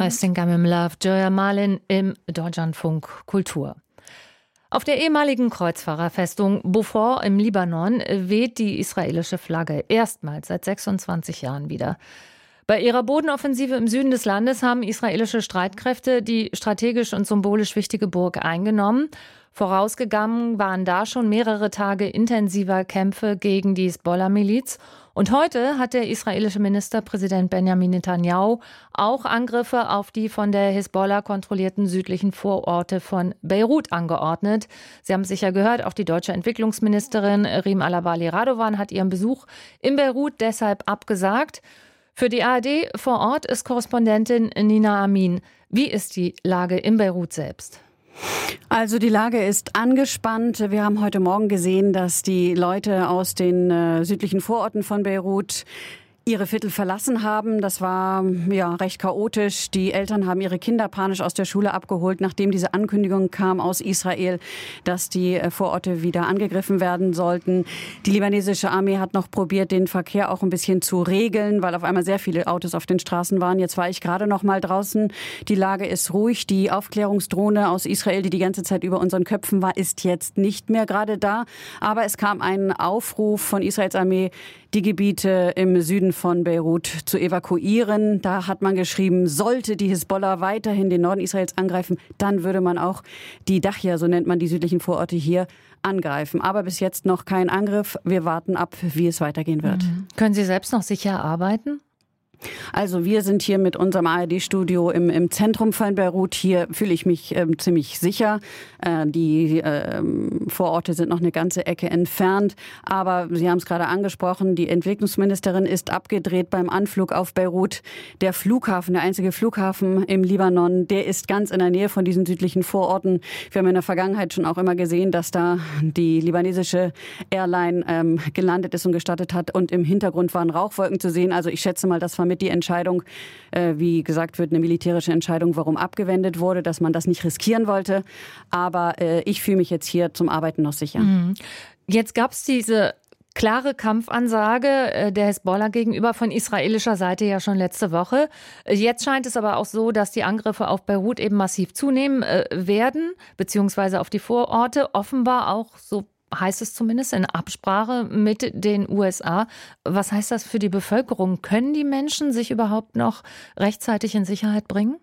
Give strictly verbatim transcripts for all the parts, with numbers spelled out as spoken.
Resting Gamim Love, Joya Malin im Deutschlandfunk Kultur. Auf der ehemaligen Kreuzfahrerfestung Beaufort im Libanon weht die israelische Flagge erstmals seit sechsundzwanzig Jahren wieder. Bei ihrer Bodenoffensive im Süden des Landes haben israelische Streitkräfte die strategisch und symbolisch wichtige Burg eingenommen. Vorausgegangen waren da schon mehrere Tage intensiver Kämpfe gegen die Hisbollah-Miliz. Und heute hat der israelische Ministerpräsident Benjamin Netanyahu auch Angriffe auf die von der Hisbollah kontrollierten südlichen Vororte von Beirut angeordnet. Sie haben es sicher gehört, auch die deutsche Entwicklungsministerin Rim Alabali Radovan hat ihren Besuch in Beirut deshalb abgesagt. Für die A R D vor Ort ist Korrespondentin Nina Amin. Wie ist die Lage in Beirut selbst? Also die Lage ist angespannt. Wir haben heute Morgen gesehen, dass die Leute aus den äh, südlichen Vororten von Beirut ihre Viertel verlassen haben. Das war ja recht chaotisch. Die Eltern haben ihre Kinder panisch aus der Schule abgeholt, nachdem diese Ankündigung kam aus Israel, dass die Vororte wieder angegriffen werden sollten. Die libanesische Armee hat noch probiert, den Verkehr auch ein bisschen zu regeln, weil auf einmal sehr viele Autos auf den Straßen waren. Jetzt war ich gerade noch mal draußen. Die Lage ist ruhig. Die Aufklärungsdrohne aus Israel, die die ganze Zeit über unseren Köpfen war, ist jetzt nicht mehr gerade da. Aber es kam ein Aufruf von Israels Armee, die Gebiete im Süden von Beirut zu evakuieren. Da hat man geschrieben, sollte die Hisbollah weiterhin den Norden Israels angreifen, dann würde man auch die Dachia, so nennt man die südlichen Vororte hier, angreifen. Aber bis jetzt noch kein Angriff. Wir warten ab, wie es weitergehen wird. Mhm. Können Sie selbst noch sicher arbeiten? Also wir sind hier mit unserem A R D-Studio im, im Zentrum von Beirut. Hier fühle ich mich ähm, ziemlich sicher. Äh, die ähm, Vororte sind noch eine ganze Ecke entfernt. Aber Sie haben es gerade angesprochen, die Entwicklungsministerin ist abgedreht beim Anflug auf Beirut. Der Flughafen, der einzige Flughafen im Libanon, der ist ganz in der Nähe von diesen südlichen Vororten. Wir haben in der Vergangenheit schon auch immer gesehen, dass da die libanesische Airline ähm, gelandet ist und gestartet hat. Und im Hintergrund waren Rauchwolken zu sehen. Also ich schätze mal, das war mit die Entscheidung, äh, wie gesagt wird, eine militärische Entscheidung, warum abgewendet wurde, dass man das nicht riskieren wollte. Aber äh, ich fühle mich jetzt hier zum Arbeiten noch sicher. Mhm. Jetzt gab es diese klare Kampfansage äh, der Hisbollah gegenüber von israelischer Seite ja schon letzte Woche. Jetzt scheint es aber auch so, dass die Angriffe auf Beirut eben massiv zunehmen äh, werden, beziehungsweise auf die Vororte, offenbar auch so heißt es zumindest in Absprache mit den U S A. Was heißt das für die Bevölkerung? Können die Menschen sich überhaupt noch rechtzeitig in Sicherheit bringen?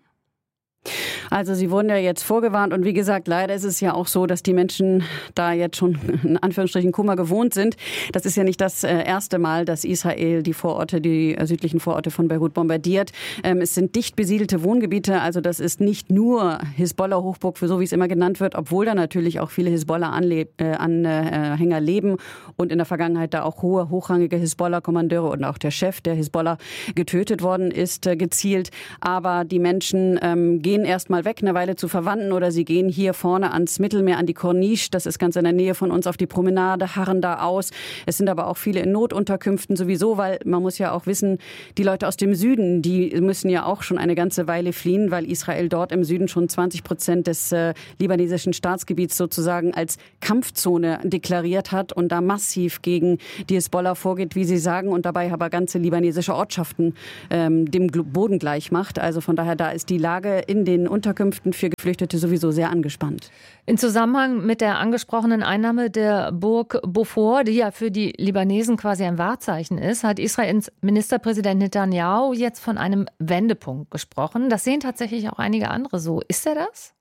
Also Sie wurden ja jetzt vorgewarnt und wie gesagt, leider ist es ja auch so, dass die Menschen da jetzt schon in Anführungsstrichen Kummer gewohnt sind. Das ist ja nicht das erste Mal, dass Israel die Vororte, die südlichen Vororte von Beirut bombardiert. Es sind dicht besiedelte Wohngebiete, also das ist nicht nur Hisbollah-Hochburg, für so wie es immer genannt wird, obwohl da natürlich auch viele Hisbollah-Anhänger leben und in der Vergangenheit da auch hohe, hochrangige Hisbollah-Kommandeure und auch der Chef der Hisbollah getötet worden ist, gezielt. Aber die Menschen ähm, gehen erstmal weg, eine Weile zu Verwandten oder sie gehen hier vorne ans Mittelmeer, an die Corniche, das ist ganz in der Nähe von uns, auf die Promenade, harren da aus. Es sind aber auch viele in Notunterkünften sowieso, weil man muss ja auch wissen, die Leute aus dem Süden, die müssen ja auch schon eine ganze Weile fliehen, weil Israel dort im Süden schon zwanzig Prozent des äh, libanesischen Staatsgebiets sozusagen als Kampfzone deklariert hat und da massiv gegen die Hisbollah vorgeht, wie sie sagen, und dabei aber ganze libanesische Ortschaften ähm, dem Boden gleich macht. Also von daher, da ist die Lage in den Unterkünften für Geflüchtete sowieso sehr angespannt. In Zusammenhang mit der angesprochenen Einnahme der Burg Beaufort, die ja für die Libanesen quasi ein Wahrzeichen ist, hat Israels Ministerpräsident Netanyahu jetzt von einem Wendepunkt gesprochen. Das sehen tatsächlich auch einige andere so. Ist er das?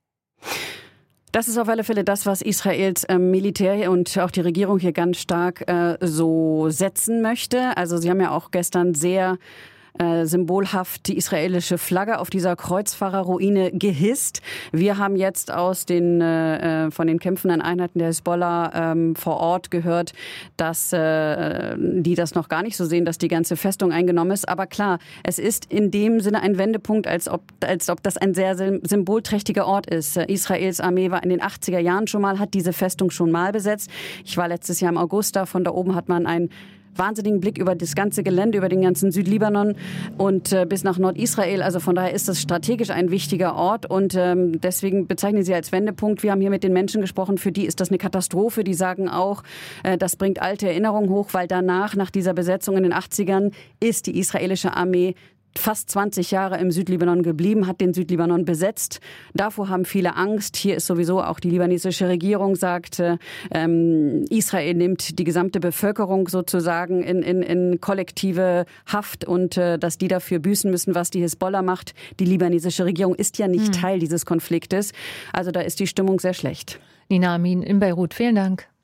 Das ist auf alle Fälle das, was Israels äh, Militär und auch die Regierung hier ganz stark äh, so setzen möchte. Also sie haben ja auch gestern sehr Äh, symbolhaft die israelische Flagge auf dieser Kreuzfahrerruine gehisst. Wir haben jetzt aus den äh, von den kämpfenden Einheiten der Hisbollah ähm, vor Ort gehört, dass äh, die das noch gar nicht so sehen, dass die ganze Festung eingenommen ist. Aber klar, es ist in dem Sinne ein Wendepunkt, als ob, als ob das ein sehr symbolträchtiger Ort ist. Israels Armee war in den achtziger Jahren schon mal, hat diese Festung schon mal besetzt. Ich war letztes Jahr im August da, von da oben hat man ein wahnsinnigen Blick über das ganze Gelände, über den ganzen Südlibanon und äh, bis nach Nordisrael. Also von daher ist das strategisch ein wichtiger Ort und ähm, deswegen bezeichnen sie als Wendepunkt. Wir haben hier mit den Menschen gesprochen, für die ist das eine Katastrophe. Die sagen auch, äh, das bringt alte Erinnerungen hoch, weil danach, nach dieser Besetzung in den achtzigern, ist die israelische Armee fast zwanzig Jahre im Südlibanon geblieben, hat den Südlibanon besetzt. Davor haben viele Angst. Hier ist sowieso auch die libanesische Regierung, sagt, ähm, Israel nimmt die gesamte Bevölkerung sozusagen in, in, in kollektive Haft und äh, dass die dafür büßen müssen, was die Hisbollah macht. Die libanesische Regierung ist ja nicht hm. Teil dieses Konfliktes. Also da ist die Stimmung sehr schlecht. Nina Amin in Beirut, vielen Dank.